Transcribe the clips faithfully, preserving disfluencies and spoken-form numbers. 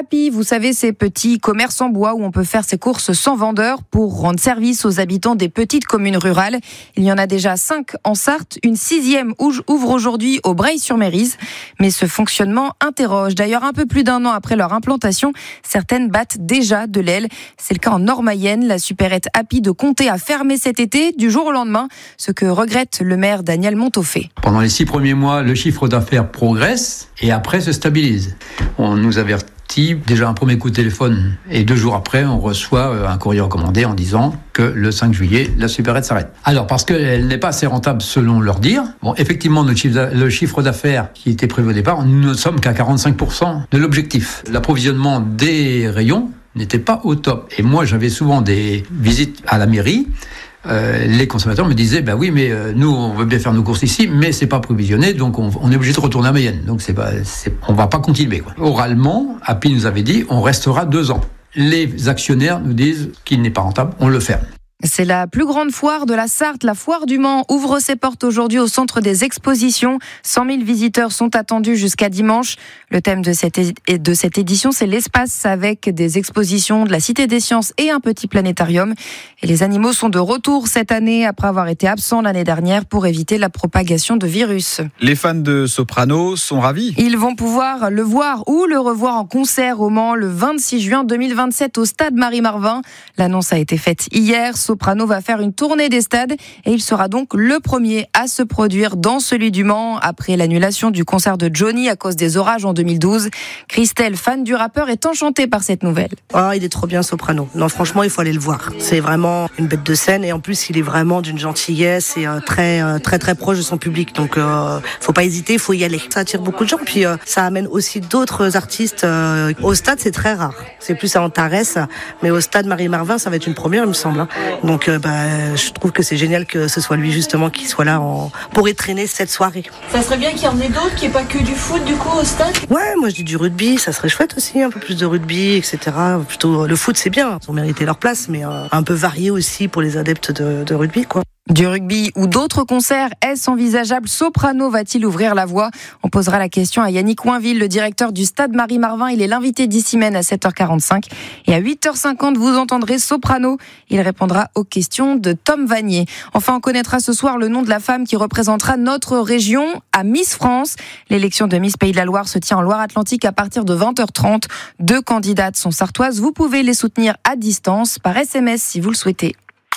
Happy, vous savez, ces petits commerces en bois où on peut faire ses courses sans vendeur pour rendre service aux habitants des petites communes rurales. Il y en a déjà cinq en Sarthe, une sixième ouvre aujourd'hui au Breil-sur-Mérise. Mais ce fonctionnement interroge. D'ailleurs, un peu plus d'un an après leur implantation, certaines battent déjà de l'aile. C'est le cas en Nord-Mayenne. La supérette Happy de Comté a fermé cet été du jour au lendemain, ce que regrette le maire Daniel Montaufé. Pendant les six premiers mois, le chiffre d'affaires progresse et après se stabilise. On nous avertit déjà un premier coup de téléphone et deux jours après, on reçoit un courrier recommandé en disant que le cinq juillet, la supérette s'arrête. Alors, parce qu'elle n'est pas assez rentable selon leur dire, bon, effectivement, notre chiffre, le chiffre d'affaires qui était prévu au départ, nous ne sommes qu'à quarante-cinq pour cent de l'objectif. L'approvisionnement des rayons n'était pas au top. Et moi, j'avais souvent des visites à la mairie. Euh, les consommateurs me disaient, ben oui, mais euh, nous, on veut bien faire nos courses ici, mais c'est pas provisionné, donc on, on est obligé de retourner à Mayenne. Donc c'est pas, c'est, on va pas continuer, quoi. Oralement, Happy nous avait dit, on restera deux ans. Les actionnaires nous disent qu'il n'est pas rentable, on le ferme. C'est la plus grande foire de la Sarthe. La foire du Mans ouvre ses portes aujourd'hui au centre des expositions. cent mille visiteurs sont attendus jusqu'à dimanche. Le thème de cette, é- de cette édition, c'est l'espace avec des expositions de la Cité des Sciences et un petit planétarium. Et les animaux sont de retour cette année après avoir été absents l'année dernière pour éviter la propagation de virus. Les fans de Soprano sont ravis. Ils vont pouvoir le voir ou le revoir en concert au Mans le vingt-six juin deux mille vingt-sept au stade Marie-Marvin. L'annonce a été faite hier. Soprano va faire une tournée des stades et il sera donc le premier à se produire dans celui du Mans après l'annulation du concert de Johnny à cause des orages en deux mille douze. Christelle, fan du rappeur, est enchantée par cette nouvelle. Ah, il est trop bien, Soprano. Non, franchement, il faut aller le voir. C'est vraiment une bête de scène et en plus, il est vraiment d'une gentillesse et euh, très, euh, très, très proche de son public. Donc, euh, faut pas hésiter, il faut y aller. Ça attire beaucoup de gens, puis euh, ça amène aussi d'autres artistes. Euh, au stade, c'est très rare. C'est plus à Antares, mais au stade Marie-Marvin, ça va être une première, il me semble. Hein. Donc, euh, bah, je trouve que c'est génial que ce soit lui justement qui soit là en... pour entraîner cette soirée. Ça serait bien qu'il y en ait d'autres, qu'il n'y ait pas que du foot du coup au stade. Ouais, moi je dis du rugby, ça serait chouette aussi, un peu plus de rugby, et cetera. Plutôt le foot, c'est bien, ils ont mérité leur place, mais euh, un peu varié aussi pour les adeptes de, de rugby, quoi. Du rugby ou d'autres concerts, est-ce envisageable? Soprano va-t-il ouvrir la voie? On posera la question à Yannick Coinville, le directeur du stade Marie-Marvin. Il est l'invité d'Ici-Mène à sept heures quarante-cinq. Et à huit heures cinquante, vous entendrez Soprano. Il répondra aux questions de Tom Vanier. Enfin, on connaîtra ce soir le nom de la femme qui représentera notre région à Miss France. L'élection de Miss Pays de la Loire se tient en Loire-Atlantique à partir de vingt heures trente. Deux candidates sont sartoises. Vous pouvez les soutenir à distance par S M S si vous le souhaitez.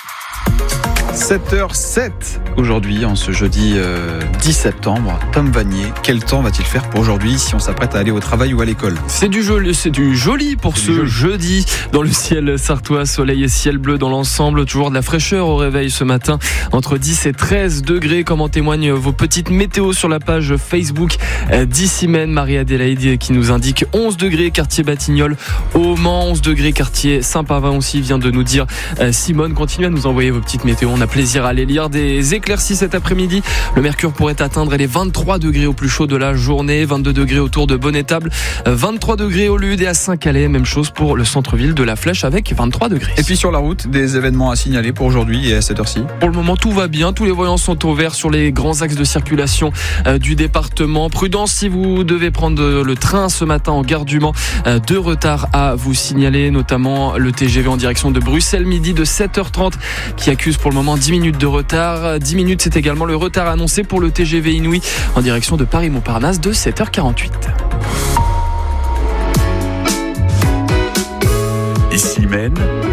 sept heures sept aujourd'hui, en ce jeudi euh, dix septembre. Tom Vanier, quel temps va-t-il faire pour aujourd'hui si on s'apprête à aller au travail ou à l'école? C'est du joli, c'est du joli pour c'est ce joli. jeudi. Dans le ciel sartois, soleil et ciel bleu dans l'ensemble. Toujours de la fraîcheur au réveil ce matin. Entre dix et treize degrés, comme en témoignent vos petites météos sur la page Facebook d'Ici-Mène. Marie-Adélaïde qui nous indique onze degrés, quartier Batignolles au Mans. onze degrés, quartier Saint-Pavin aussi, vient de nous dire Simone. Continuez à nous envoyer vos petites météos. On a plaisir à les lire. Des éclaircies cet après-midi. Le mercure pourrait atteindre les vingt-trois degrés au plus chaud de la journée. vingt-deux degrés autour de Bonnetable. vingt-trois degrés au Lude et à Saint-Calais. Même chose pour le centre-ville de La Flèche avec vingt-trois degrés. Et puis sur la route, des événements à signaler pour aujourd'hui et à cette heure-ci? Pour le moment, tout va bien. Tous les voyants sont au vert sur les grands axes de circulation euh, du département. Prudence si vous devez prendre le train ce matin en gare du Mans. Euh, deux retards à vous signaler, notamment le T G V en direction de Bruxelles midi de sept heures trente qui accuse pour le moment dix minutes de retard. dix minutes, c'est également le retard annoncé pour le T G V Inouï en direction de Paris-Montparnasse de sept heures quarante-huit. Ici-Mène.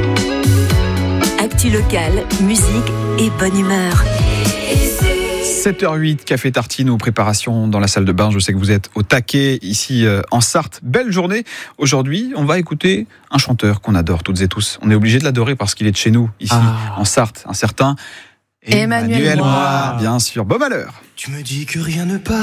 Actu locale, musique et bonne humeur. sept heures huit, café tartine ou préparation dans la salle de bain. Je sais que vous êtes au taquet ici euh, en Sarthe. Belle journée. Aujourd'hui, on va écouter un chanteur qu'on adore toutes et tous. On est obligé de l'adorer parce qu'il est de chez nous, ici ah. en Sarthe. Un certain Emmanuel, Emmanuel Moir. Moir, bien sûr. Bon malheur. Tu me dis que rien ne part.